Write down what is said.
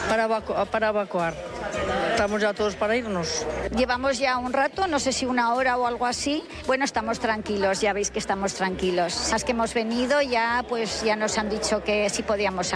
para evacuar. Estamos ya todos para irnos. Llevamos ya un rato, no sé si una hora o algo así. Bueno, estamos tranquilos, ya veis que estamos tranquilos. Las que hemos venido ya, pues ya nos han dicho que sí podíamos salir.